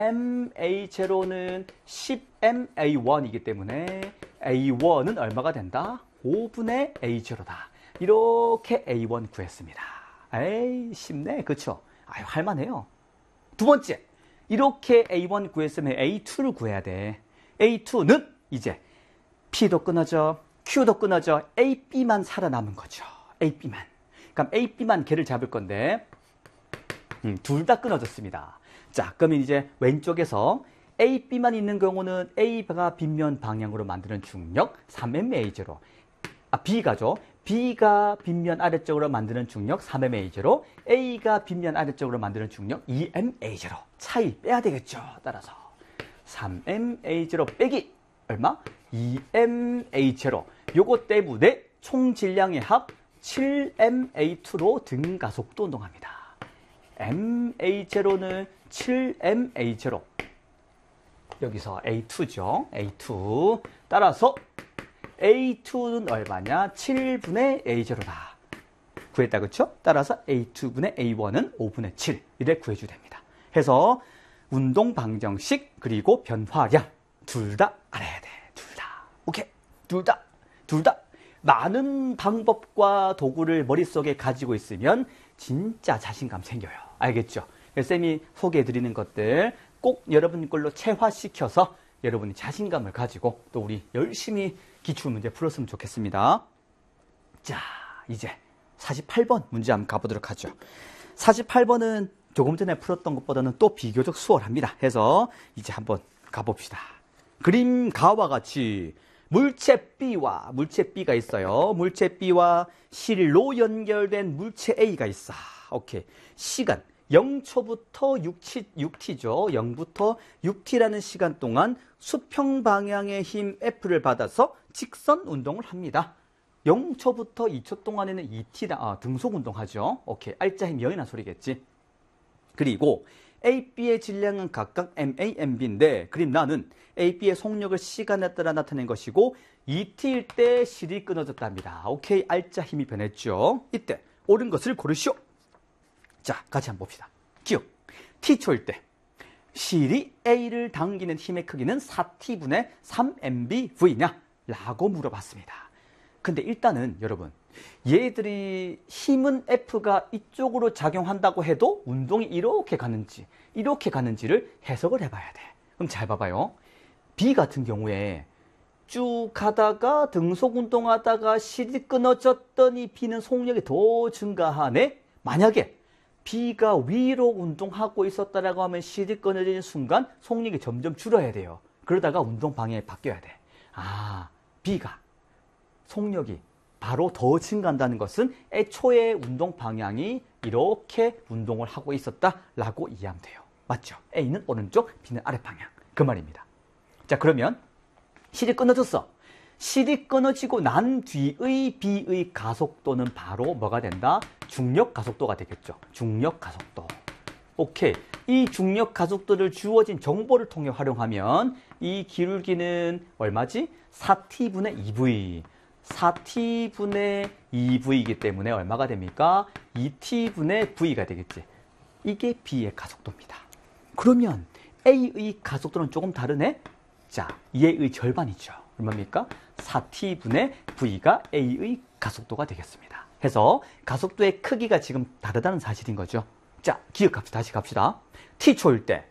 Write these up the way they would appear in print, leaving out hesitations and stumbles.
MA0는 10MA1이기 때문에 A1은 얼마가 된다? 5분의 A0다. 이렇게 A1 구했습니다. 에이, 쉽네. 그쵸? 아유, 할만해요. 두 번째, 이렇게 A1 구했으면 A2를 구해야 돼. A2는 이제 P도 끊어져, Q도 끊어져, AB만 살아남은 거죠. AB만. 그럼 AB만 걔를 잡을 건데 둘 다 끊어졌습니다. 자, 그러면 이제 왼쪽에서 AB만 있는 경우는 A가 빗면 방향으로 만드는 중력 3MA0. B가죠. B가 빗면 아래쪽으로 만드는 중력 3MA0. A가 빗면 아래쪽으로 만드는 중력 2MA0. 차이 빼야 되겠죠. 따라서 3MA0 빼기 얼마? 2MA0. 요거 때문에 총 질량의 합 7MA2로 등가속도 운동합니다. MA0는 7MA0. 여기서 A2죠. A2. 따라서 A2는 얼마냐? 7분의 A0다. 구했다, 그쵸? 따라서 A2분의 A1은 5분의 7. 이래 구해주면 됩니다. 해서 운동 방정식 그리고 변화량 둘 다 알아야 돼. 둘 다. 오케이. 둘 다. 많은 방법과 도구를 머릿속에 가지고 있으면 진짜 자신감 생겨요. 알겠죠? 쌤이 소개해드리는 것들 꼭 여러분 걸로 체화시켜서 여러분이 자신감을 가지고 또 우리 열심히 기출문제 풀었으면 좋겠습니다. 자, 이제 48번 문제 한번 가보도록 하죠. 48번은 조금 전에 풀었던 것보다는 또 비교적 수월합니다. 해서 이제 한번 가봅시다. 그림가와 같이 물체 B가 있어요. 물체 B와 실로 연결된 물체 A가 있어. 오케이. 시간 0초부터 6t죠. 0부터 6t라는 시간 동안 수평 방향의 힘 F를 받아서 직선 운동을 합니다. 0초부터 2초 동안에는 2t 등속 운동하죠. 오케이. 알짜 힘 0이라는 소리겠지. 그리고 A, B의 질량은 각각 MA, MB인데 그림 나는 A, B의 속력을 시간에 따라 나타낸 것이고 2t일 때 실이 끊어졌답니다. 오케이. 알짜 힘이 변했죠. 이때 옳은 것을 고르시오. 자, 같이 한번 봅시다. 기억. t초일 때 실이 A를 당기는 힘의 크기는 4t분의 3MBV냐? 라고 물어봤습니다. 근데 일단은 여러분 얘들이 힘은 F가 이쪽으로 작용한다고 해도 운동이 이렇게 가는지를 해석을 해봐야 돼. 그럼 잘 봐봐요. B 같은 경우에 쭉 가다가 등속 운동하다가 실이 끊어졌더니 B는 속력이 더 증가하네? 만약에 B가 위로 운동하고 있었다라고 하면 실이 끊어지는 순간 속력이 점점 줄어야 돼요. 그러다가 운동 방향이 바뀌어야 돼. B가 속력이 바로 더 증가한다는 것은 애초에 운동 방향이 이렇게 운동을 하고 있었다라고 이해하면 돼요. 맞죠? A는 오른쪽, B는 아래 방향. 그 말입니다. 자, 그러면 실이 끊어졌어. 실이 끊어지고 난 뒤의 B의 가속도는 바로 뭐가 된다? 중력 가속도가 되겠죠. 중력 가속도. 오케이. 이 중력 가속도를 주어진 정보를 통해 활용하면 이 기울기는 얼마지? 4t분의 2v. 4t분의 2v이기 때문에 얼마가 됩니까? 2t분의 v가 되겠지. 이게 B의 가속도입니다. 그러면 A의 가속도는 조금 다르네? 자, 얘의 절반이죠. 얼마입니까? 4t분의 v가 A의 가속도가 되겠습니다. 해서 가속도의 크기가 지금 다르다는 사실인 거죠. 자, 기억합시다. 다시 갑시다. t초일 때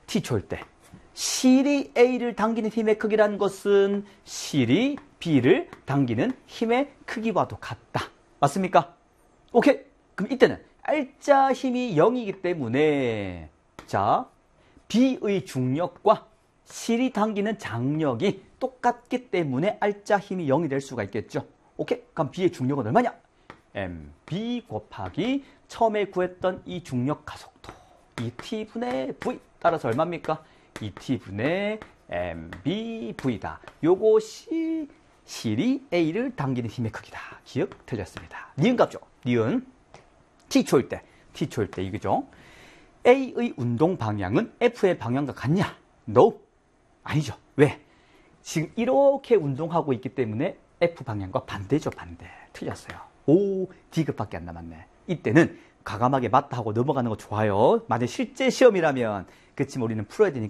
실이 A를 당기는 힘의 크기라는 것은 실이 B를 당기는 힘의 크기와도 같다. 맞습니까? 오케이. 그럼 이때는 알짜 힘이 0이기 때문에 자, B의 중력과 실이 당기는 장력이 똑같기 때문에 알짜 힘이 0이 될 수가 있겠죠. 오케이. 그럼 B의 중력은 얼마냐? MB 곱하기 처음에 구했던 이 중력 가속도 2t분의 V. 따라서 얼마입니까? 2t분의 MBV다. 요것이 실이 A를 당기는 힘의 크기다. 기억 틀렸습니다. 니은 값죠. 니은 t초일 때 이거죠. A의 운동 방향은 F의 방향과 같냐? No. 아니죠. 왜? 지금 이렇게 운동하고 있기 때문에 F 방향과 반대죠. 반대. 틀렸어요. 오, D급밖에 안 남았네. 이때는 과감하게 맞다 하고 넘어가는 거 좋아요. 만약 실제 시험이라면 그치만 우리는 풀어야 되니까